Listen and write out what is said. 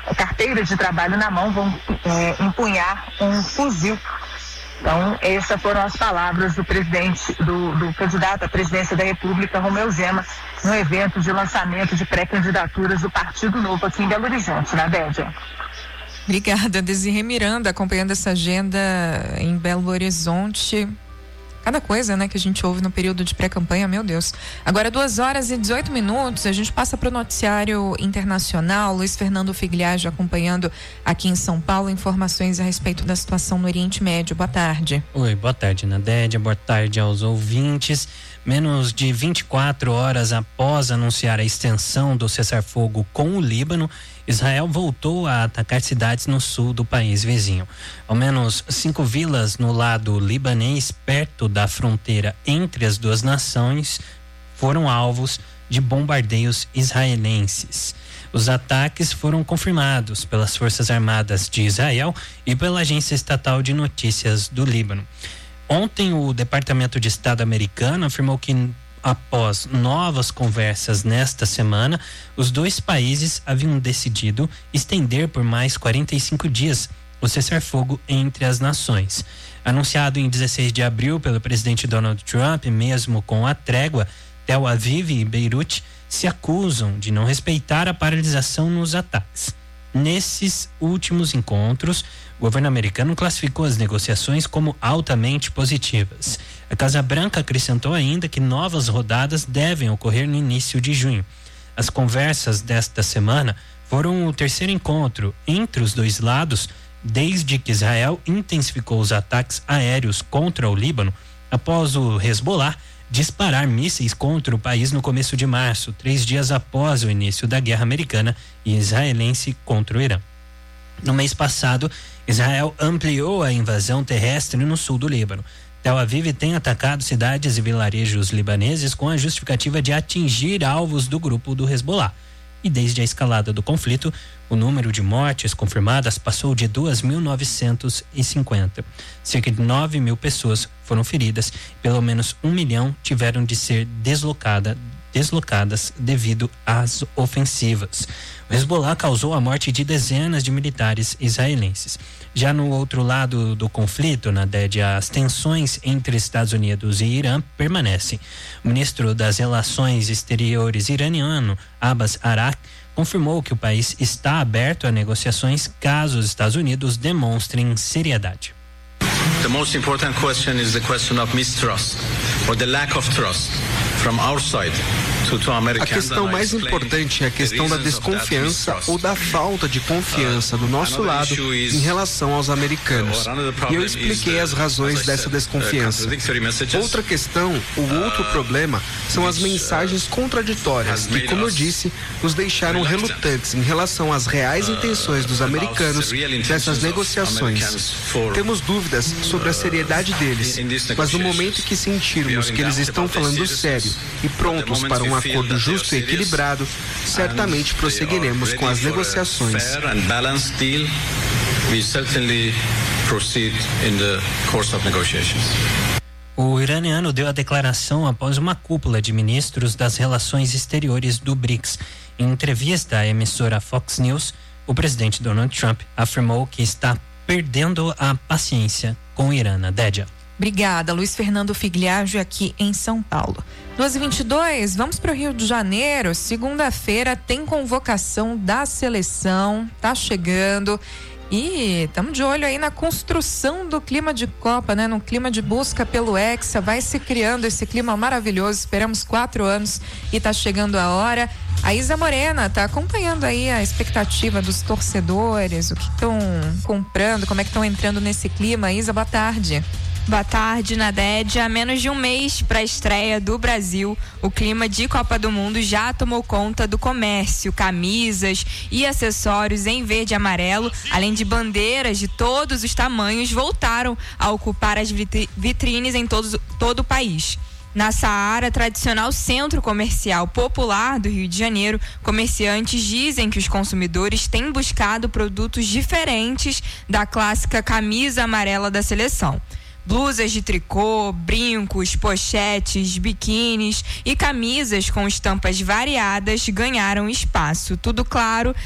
carteira de trabalho na mão, vão empunhar um fuzil. Então, essas foram as palavras do presidente, do candidato à presidência da República, Romeu Zema, no evento de lançamento de pré-candidaturas do Partido Novo aqui em Belo Horizonte, na Dédia. Obrigada, Desirê Miranda, acompanhando essa agenda em Belo Horizonte. Cada coisa, né, que a gente ouve no período de pré-campanha, meu Deus. Agora 2h18, a gente passa para o noticiário internacional. Luiz Fernando Figliage acompanhando aqui em São Paulo informações a respeito da situação no Oriente Médio. Boa tarde. Oi, boa tarde, Nadédia, boa tarde aos ouvintes. Menos de 24 horas após anunciar a extensão do cessar-fogo com o Líbano, Israel voltou a atacar cidades no sul do país vizinho. Ao menos 5 vilas no lado libanês, perto da fronteira entre as duas nações, foram alvos de bombardeios israelenses. Os ataques foram confirmados pelas Forças Armadas de Israel e pela Agência Estatal de Notícias do Líbano. Ontem, o Departamento de Estado americano afirmou que, após novas conversas nesta semana, os dois países haviam decidido estender por mais 45 dias o cessar-fogo entre as nações. Anunciado em 16 de abril pelo presidente Donald Trump, mesmo com a trégua, Tel Aviv e Beirute se acusam de não respeitar a paralisação nos ataques. Nesses últimos encontros, o governo americano classificou as negociações como altamente positivas. A Casa Branca acrescentou ainda que novas rodadas devem ocorrer no início de junho. As conversas desta semana foram o terceiro encontro entre os dois lados desde que Israel intensificou os ataques aéreos contra o Líbano após o Hezbollah disparar mísseis contra o país no começo de março, 3 dias após o início da guerra americana e israelense contra o Irã. No mês passado, Israel ampliou a invasão terrestre no sul do Líbano. Tel Aviv tem atacado cidades e vilarejos libaneses com a justificativa de atingir alvos do grupo do Hezbollah. E desde a escalada do conflito, o número de mortes confirmadas passou de 2.950. Cerca de 9.000 pessoas foram feridas, pelo menos 1 milhão tiveram de ser deslocadas devido às ofensivas. O Hezbollah causou a morte de dezenas de militares israelenses. Já no outro lado do conflito, Nadédia, as tensões entre Estados Unidos e Irã permanecem. O ministro das Relações Exteriores iraniano, Abbas Araqi, confirmou que o país está aberto a negociações caso os Estados Unidos demonstrem seriedade. The most important question is the question of mistrust or the lack of trust from our side. A questão mais importante é a questão da desconfiança ou da falta de confiança do nosso lado em relação aos americanos. E eu expliquei as razões dessa desconfiança. Outra questão, o outro problema, são as mensagens contraditórias que, como eu disse, nos deixaram relutantes em relação às reais intenções dos americanos nessas negociações. Temos dúvidas sobre a seriedade deles, mas no momento que sentirmos que eles estão falando sério e prontos para um acordo justo e equilibrado, certamente prosseguiremos com as negociações. O iraniano deu a declaração após uma cúpula de ministros das relações exteriores do BRICS. Em entrevista à emissora Fox News, o presidente Donald Trump afirmou que está perdendo a paciência com o Irã. Dédia. Obrigada, Luiz Fernando Figliage aqui em São Paulo. 2h22, vamos para o Rio de Janeiro. Segunda-feira tem convocação da seleção, tá chegando. E estamos de olho aí na construção do clima de Copa, né? No clima de busca pelo Hexa, vai se criando esse clima maravilhoso. Esperamos 4 anos e tá chegando a hora. A Isa Morena tá acompanhando aí a expectativa dos torcedores, o que estão comprando, como é que estão entrando nesse clima. Isa, boa tarde. Boa tarde, Nadédia. A menos de um mês para a estreia do Brasil, o clima de Copa do Mundo já tomou conta do comércio. Camisas e acessórios em verde e amarelo, além de bandeiras de todos os tamanhos, voltaram a ocupar as vitrines em todo o país. Na Saara, tradicional centro comercial popular do Rio de Janeiro, comerciantes dizem que os consumidores têm buscado produtos diferentes da clássica camisa amarela da seleção. Blusas de tricô, brincos, pochetes, biquínis e camisas com estampas variadas ganharam espaço. Tudo, claro,